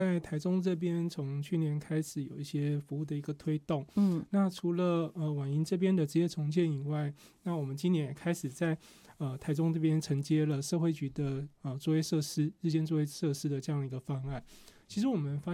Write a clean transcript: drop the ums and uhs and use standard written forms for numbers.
在台中这边从去年开始有一些服务的一个推动，那除了晚营这边的职业重建以外，那我们今年也开始在台中这边承接了社会局的作业设施日间作业设施的这样一个方案。其实我们发